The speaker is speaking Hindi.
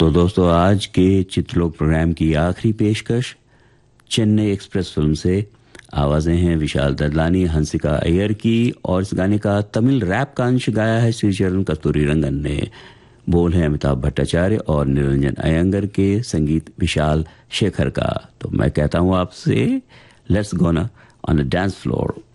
तो दोस्तों, आज के चित्रलोक प्रोग्राम की आखिरी पेशकश चेन्नई एक्सप्रेस फिल्म से आवाजें हैं विशाल ददलानी, हंसिका अय्यर की, और इस गाने का तमिल रैप का अंश गाया है श्रीचरण कस्तूरीरंगन ने। बोल है अमिताभ भट्टाचार्य और निरंजन अयंगर के, संगीत विशाल शेखर का। तो मैं कहता हूं आपसे, लेट्स गो ना ऑन द डांस फ्लोर।